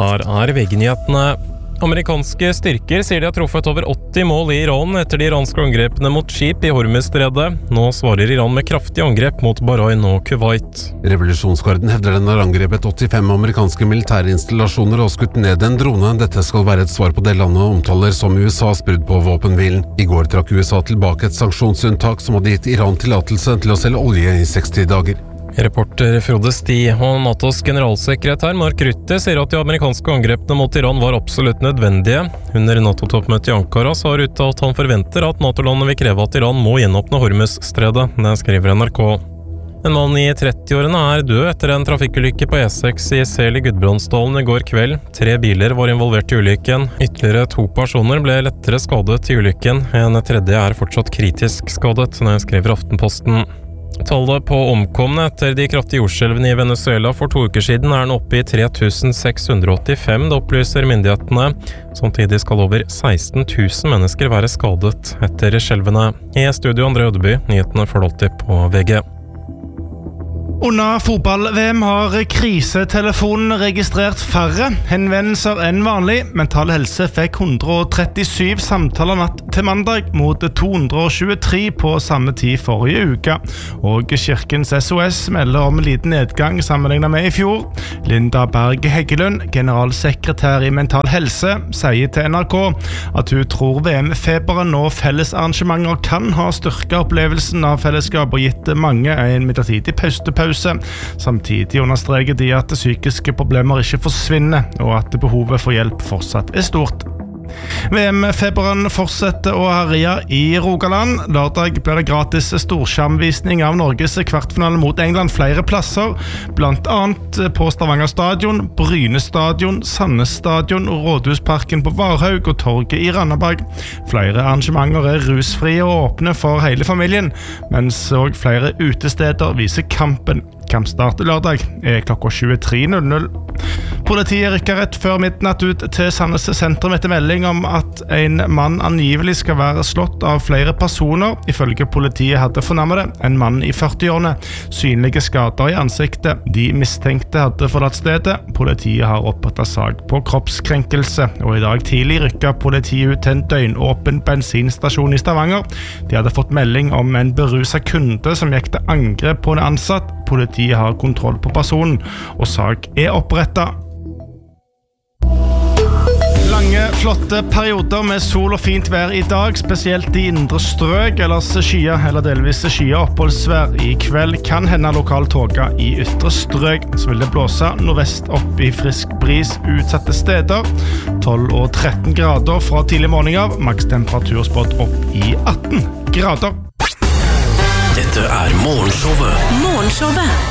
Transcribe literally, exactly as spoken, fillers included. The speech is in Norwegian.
Her er V G-nyhetene. Amerikanske styrker sier de har truffet over åtti mål i Iran etter de iranske angrepene mot skip i Hormuzstredet. Nå svarer Iran med kraftige angrep mot Bahrain og Kuwait. Revolusjonsgarden hevder den har angrepet åttifem amerikanske militærinstallasjoner og skutt ned en drone. Dette skal være et svar på det landet omtaler som U S A's brudd på våpenhvilen. I går trakk U S A tilbake et sanksjonsunntak som hadde gitt Iran tillatelse til å selge olje i seksti dager. Reporter Frode Sti og NATOs generalsekretær Mark Rutte sier at de amerikanske angrepene mot Iran var absolutt nødvendige. Under NATO-toppmøtet i Ankara sa Rutte at han forventer at NATO-landene vil kreve at Iran må gjenåpne Hormuzstredet. Det skriver N R K. En mann i trettiårene er død etter en trafikkulykke på E seks i Sel i Gudbrandsdalen i går kveld. Tre biler var involvert i ulykken. Ytterligere to personer ble lettere skadet i ulykken. En tredje er fortsatt kritisk skadet, det skriver Aftenposten. Tallet på omkomne etter de kraftige jordskjelvene i Venezuela for to uker siden er nå oppe i tre tusen seks hundre og åttifem, det opplyser myndighetene. Samtidig skal over seksten tusen mennesker være skadet etter skjelvene. I studio André Ødeby, nyhetene får du alltid på V G. Under fotball-V M har krisetelefonen registrert færre henvendelser enn vanlig. Mental Helse fikk hundre og trettisju samtaler natt til mandag mot to hundre og tjuetre på samme tid forrige uke. Og Kirkens S O S melder om liten nedgang sammenlignet med i fjor. Linda Berg Heggelund, generalsekretær i Mental Helse, sier til N R K at hun tror V M-feberen og fellesarrangementer kan ha styrket opplevelsen av fellesskap og gitt mange en midlertidig paustepause. Samtidig understreker de at psykiske problemer ikke forsvinner, og at behovet for hjelp fortsatt er stort. V M-feberen fortsetter å herje i Rogaland. Lørdag ble det gratis storskjermvisning av Norges kvartfinale mot England flere plasser, blant annet på Stavanger stadion, Bryne stadion, Sandnes stadion, Rådhusparken på Varhaug og Torget i Randaberg. Flere arrangementer er rusfrie og åpne for hele familien, mens også flere utesteder viser kampen. Kampstart lørdag er klokka tjuetre null null. Politiet rykker rett før midnatt ut til Sandnes sentrum etter melding om at en mann angivelig skal være slått av flere personer. Ifølge politiet hadde fornærmede en mann i førtiårene synlige skader i ansiktet. De mistenkte hadde forlatt stedet. Politiet har opprettet sak på kroppskrenkelse, og i dag tidlig rykket politiet ut til en døgnåpen bensinstasjon i Stavanger. De hadde fått melding om en beruset kunde som gikk til angrep på en ansatt. Politiet har kontroll på personen, og sak er opprettet. Lange, flotte perioder med sol og fint vær i dag, spesielt i indre strøk, ellers skyer eller delvis skyer oppholdsvær. I kveld kan hende lokal tåke i ytre strøk, så vil det blåse nordvest opp i frisk bris utsatte steder. tolv og tretten grader fra tidlig morgen av, maks temperatur spådd opp i atten grader. Dette er Morgenshowet. Morgenshowet